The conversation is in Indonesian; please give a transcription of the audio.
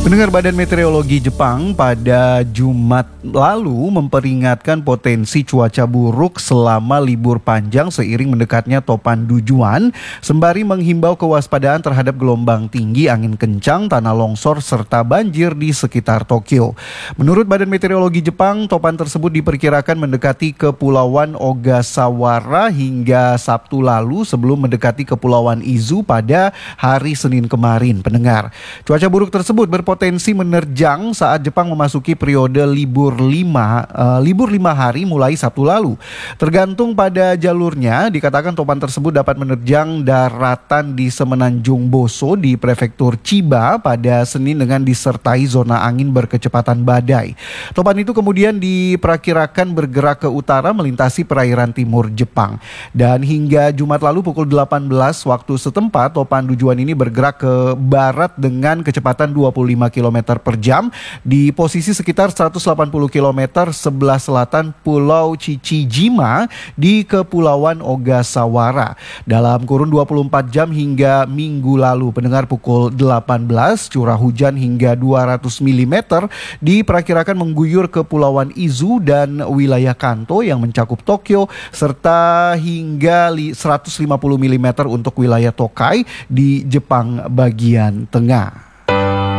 Pendengar, Badan Meteorologi Jepang pada Jumat lalu memperingatkan potensi cuaca buruk selama libur panjang seiring mendekatnya topan Dujuan, sembari menghimbau kewaspadaan terhadap gelombang tinggi, angin kencang, tanah longsor, serta banjir di sekitar Tokyo. Menurut Badan Meteorologi Jepang, topan tersebut diperkirakan mendekati Kepulauan Ogasawara hingga Sabtu lalu sebelum mendekati Kepulauan Izu pada hari Senin kemarin. Pendengar, cuaca buruk tersebut berpotensi menerjang saat Jepang memasuki periode libur 5 hari mulai Sabtu lalu. Tergantung pada jalurnya, dikatakan topan tersebut dapat menerjang daratan di Semenanjung Boso di prefektur Chiba pada Senin dengan disertai zona angin berkecepatan badai. Topan itu kemudian diperkirakan bergerak ke utara melintasi perairan timur Jepang. Dan hingga Jumat lalu pukul 18 waktu setempat, topan Dujuan ini bergerak ke barat dengan kecepatan 25 km per jam di posisi sekitar 180 km sebelah selatan Pulau Chichijima di Kepulauan Ogasawara. Dalam kurun 24 jam hingga Minggu lalu, pendengar, pukul 18, curah hujan hingga 200 mm diperkirakan mengguyur Kepulauan Izu dan wilayah Kanto yang mencakup Tokyo, serta hingga 150 mm untuk wilayah Tokai di Jepang bagian tengah.